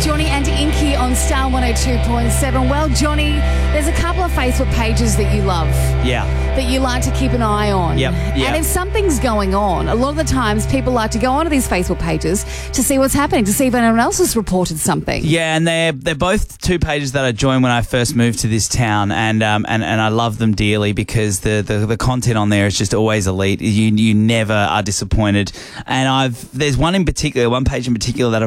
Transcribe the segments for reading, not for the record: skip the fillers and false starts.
Johnny and Inky on Star 102.7. Well, Johnny, there's a couple of Facebook pages that you love. Yeah. That you like to keep an eye on. Yep. And if something's going on, a lot of the times people like to go onto these Facebook pages to see what's happening, to see if anyone else has reported something. Yeah, and they're both two pages that I joined when I first moved to this town, and I love them dearly because the content on there is just always elite. You never are disappointed. And there's one page in particular that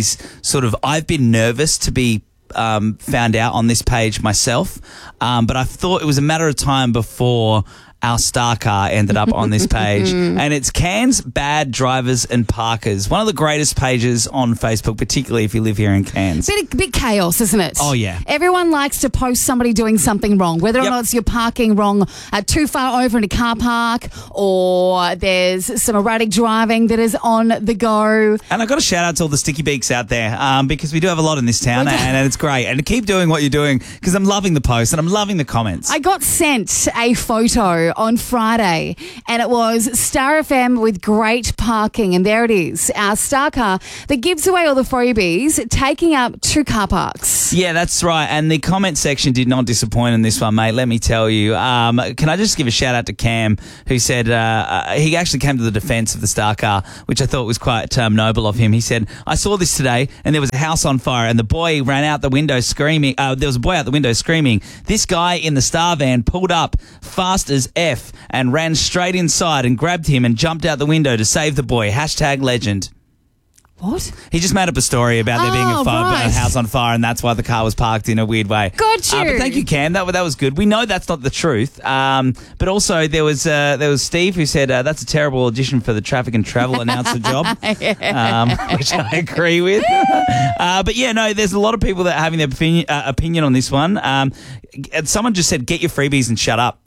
I've been nervous to be found out on this page myself, but I thought it was a matter of time before our star car ended up on this page. And it's Cairns Bad Drivers and Parkers. One of the greatest pages on Facebook, particularly if you live here in Cairns. Bit chaos, isn't it? Oh, yeah. Everyone likes to post somebody doing something wrong, whether or not it's you're parking wrong too far over in a car park, or there's some erratic driving that is on the go. And I've got a shout out to all the sticky beaks out there, because we do have a lot in this town, and it's great. And keep doing what you're doing, because I'm loving the posts and I'm loving the comments. I got sent a photo on Friday, and it was Star FM with great parking, and there it is, our star car that gives away all the freebies, taking up 2 car parks. Yeah, that's right. And the comment section did not disappoint in this one, mate. Let me tell you. Can I just give a shout out to Cam, who said he actually came to the defence of the star car, which I thought was quite noble of him. He said, I saw this today, and there was a house on fire, and the boy ran out the window screaming. There was a boy out the window screaming. This guy in the star van pulled up fast as F and ran straight inside and grabbed him and jumped out the window to save the boy. #legend. What? He just made up a story about there being a house on fire, and that's why the car was parked in a weird way. Got you. But thank you, Cam. That was good. We know that's not the truth. But also there was Steve who said that's a terrible audition for the traffic and travel announcer job, which I agree with. But yeah, no, there's a lot of people that are having their opinion on this one. Someone just said, "Get your freebies and shut up."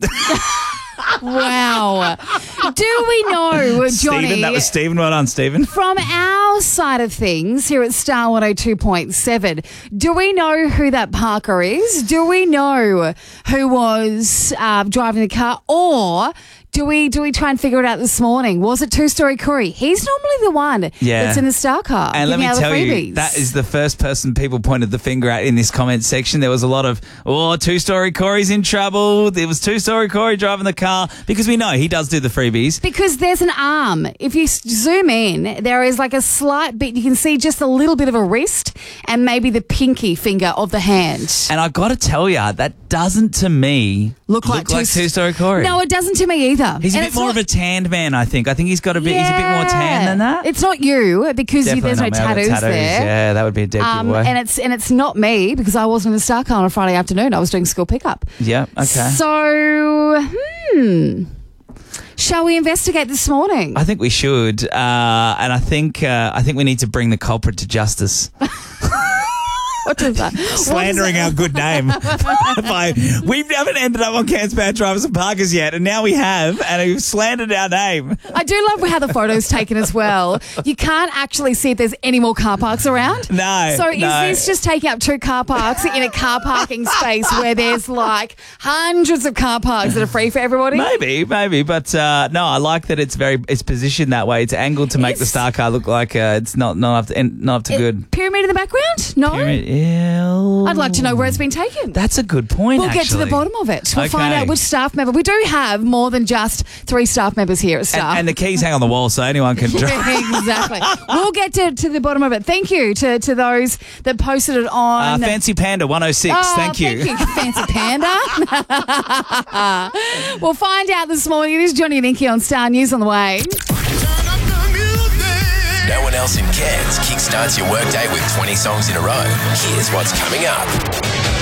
Wow. Do we know, Johnny? Stephen, that was Stephen. Well done, Stephen. From our side of things here at Star 102.7, do we know who that parker is? Do we know who was driving the car? Or do we try and figure it out this morning? Was it Two-Story Corey? He's normally the one that's in the star car. And let me tell you, that is the first person people pointed the finger at in this comment section. There was a lot of, Two-Story Corey's in trouble. It was Two-Story Corey driving the car, because we know he does do the freebies. Because there's an arm. If you zoom in, there is like a slight bit. You can see just a little bit of a wrist and maybe the pinky finger of the hand. And I got to tell you, that doesn't to me look like Two-Story Corey. No, it doesn't to me either. He's a bit more of a tanned man, I think. I think he's got a bit. He's a bit more tan than that. It's not you, because there's no tattoos there. Yeah, that would be a dead giveaway. And it's not me, because I wasn't in the star car on a Friday afternoon. I was doing school pickup. Yeah. Okay. So, shall we investigate this morning? I think we should, and I think we need to bring the culprit to justice. What is that? Slandering our good name. We haven't ended up on Cairns Bad Drivers and Parkers yet, and now we have, and we've slandered our name. I do love how the photo's taken as well. You can't actually see if there's any more car parks around. No. So is this just taking up 2 car parks in a car parking space where there's like hundreds of car parks that are free for everybody? Maybe. But no, I like that it's positioned that way. It's angled to make the star car look like it's not up to good. Pyramid in the background? No. Pyramid. Yeah. I'd like to know where it's been taken. That's a good point, We'll get to the bottom of it. We'll find out which staff member. We do have more than just 3 staff members here at Star. And the keys hang on the wall, so anyone can drive. Exactly. We'll get to the bottom of it. Thank you to those that posted it on... Fancy Panda 106. Thank you. Thank you, Fancy Panda. We'll find out this morning. It is Johnny and Inky on Star News on the way. No one else in Cairns kickstarts your workday with 20 songs in a row. Here's what's coming up.